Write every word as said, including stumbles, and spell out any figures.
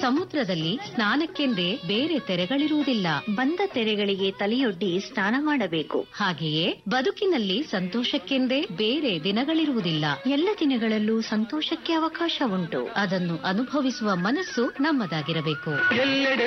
ಸಮುದ್ರದಲ್ಲಿ ಸ್ನಾನಕ್ಕೆಂದೇ ಬೇರೆ ತೆರೆಗಳಿರುವುದಿಲ್ಲ. ಬಂದ ತೆರೆಗಳಿಗೆ ತಲೆಯೊಡ್ಡಿ ಸ್ನಾನ ಮಾಡಬೇಕು. ಹಾಗೆಯೇ ಬದುಕಿನಲ್ಲಿ ಸಂತೋಷಕ್ಕೆಂದೇ ಬೇರೆ ದಿನಗಳಿರುವುದಿಲ್ಲ. ಎಲ್ಲ ದಿನಗಳಲ್ಲೂ ಸಂತೋಷಕ್ಕೆ ಅವಕಾಶ ಉಂಟು. ಅದನ್ನು ಅನುಭವಿಸುವ ಮನಸ್ಸು ನಮ್ಮದಾಗಿರಬೇಕು. ಎಲ್ಲೆಡೆ